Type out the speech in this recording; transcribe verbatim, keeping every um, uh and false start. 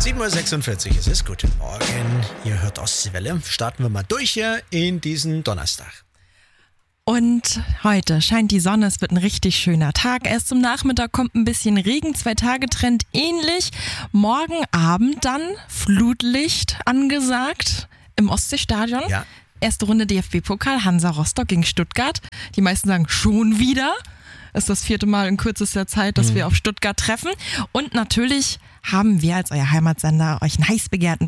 sieben Uhr sechsundvierzig ist es. Guten Morgen. Ihr hört Ostseewelle. Starten wir mal durch hier in diesen Donnerstag. Und heute scheint die Sonne, es wird ein richtig schöner Tag. Erst zum Nachmittag kommt ein bisschen Regen, zwei Tage Trend ähnlich. Morgen Abend dann Flutlicht angesagt im Ostseestadion. Ja. Erste Runde D F B-Pokal, Hansa Rostock gegen Stuttgart. Die meisten sagen schon wieder. Das ist das vierte Mal in kürzester Zeit, dass mhm. wir auf Stuttgart treffen. Und natürlich haben wir als euer Heimatsender euch einen heiß begehrten